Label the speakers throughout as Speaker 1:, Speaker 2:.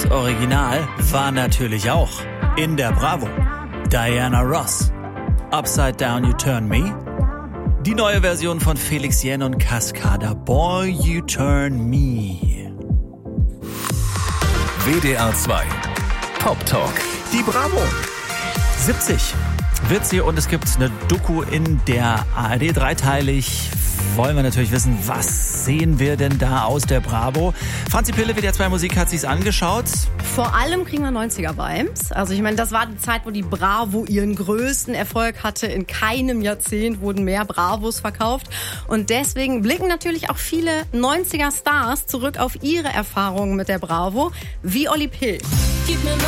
Speaker 1: Original war natürlich auch in der Bravo. Diana Ross. Upside Down You Turn Me. Die neue Version von Felix Jähn und Cascada. Boy You Turn Me.
Speaker 2: WDR 2 Pop Talk.
Speaker 1: Die Bravo. 70 wird sie und es gibt eine Doku in der ARD, dreiteilig. Wollen wir natürlich wissen, was sehen wir denn da aus der Bravo? Franzi Pille, WDR 2 Musik, hat sich's angeschaut.
Speaker 3: Vor allem kriegen wir 90er-Vibes. Also ich meine, das war die Zeit, wo die Bravo ihren größten Erfolg hatte. In keinem Jahrzehnt wurden mehr Bravos verkauft. Und deswegen blicken natürlich auch viele 90er-Stars zurück auf ihre Erfahrungen mit der Bravo, wie Olli P.
Speaker 4: Gib mir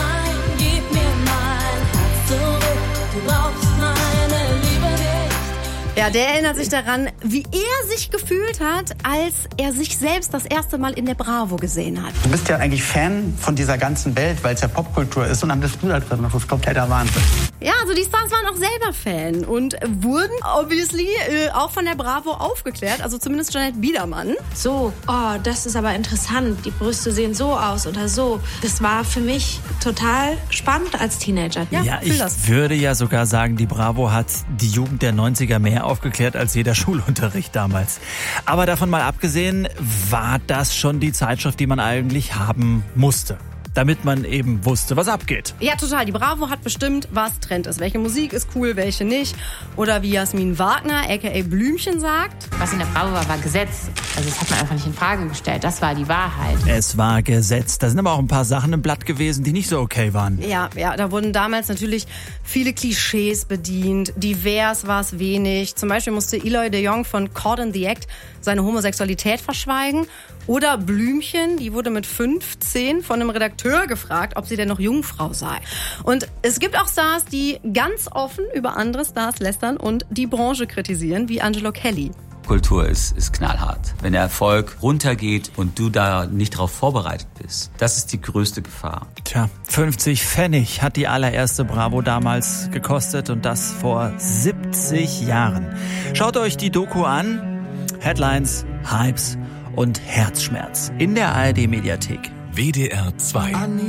Speaker 4: mein Herz zurück, du brauchst meine Liebe nicht.
Speaker 3: Ja, der erinnert sich daran, wie er sich gefühlt hat, als er sich selbst das erste Mal in der Bravo gesehen hat.
Speaker 5: Du bist ja eigentlich Fan von dieser ganzen Welt, weil es ja Popkultur ist und dann bist du da drin. Das ist kompletter Wahnsinn.
Speaker 3: Ja, also die Stars waren auch selber Fan und wurden obviously auch von der Bravo aufgeklärt, also zumindest Jeanette Biedermann.
Speaker 6: So, oh, das ist aber interessant, die Brüste sehen so aus oder so. Das war für mich total spannend als Teenager.
Speaker 1: Ja, ich würde ja sogar sagen, die Bravo hat die Jugend der 90er mehr aufgeklärt als jeder Schulunterricht damals. Aber davon mal abgesehen, war das schon die Zeitschrift, die man eigentlich haben musste, damit man eben wusste, was abgeht.
Speaker 3: Ja, total. Die Bravo hat bestimmt, was Trend ist. Welche Musik ist cool, welche nicht. Oder wie Jasmin Wagner, a.k.a. Blümchen, sagt:
Speaker 7: Was in der Bravo war Gesetz. Also das hat man einfach nicht in Frage gestellt. Das war die Wahrheit.
Speaker 1: Es war Gesetz. Da sind aber auch ein paar Sachen im Blatt gewesen, die nicht so okay waren.
Speaker 3: Ja, da wurden damals natürlich viele Klischees bedient. Divers war es wenig. Zum Beispiel musste Eloy de Jong von Caught in the Act seine Homosexualität verschweigen. Oder Blümchen, die wurde mit 15 von einem Redakteur gefragt, ob sie denn noch Jungfrau sei. Und es gibt auch Stars, die ganz offen über andere Stars lästern und die Branche kritisieren, wie Angelo Kelly.
Speaker 8: Kultur ist knallhart. Wenn der Erfolg runtergeht und du da nicht darauf vorbereitet bist, das ist die größte Gefahr.
Speaker 1: Tja, 50 Pfennig hat die allererste Bravo damals gekostet und das vor 70 Jahren. Schaut euch die Doku an. Headlines, Hypes und Herzschmerz in der ARD-Mediathek.
Speaker 2: WDR 2